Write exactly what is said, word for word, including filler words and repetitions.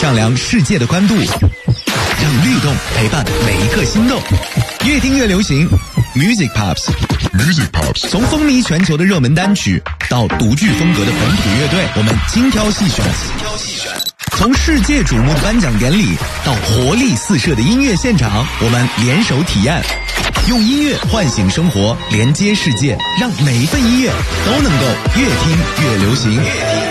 丈量世界的宽度，让律动陪伴每一个心动。越听越流行 Music Pops Music Pops 从风靡全球的热门单曲到独具风格的本土乐队，我们精挑细选。从世界瞩目的颁奖典礼到活力四射的音乐现场，我们联手体验，用音乐唤醒生活，连接世界，让每一份音乐都能够越听越流行。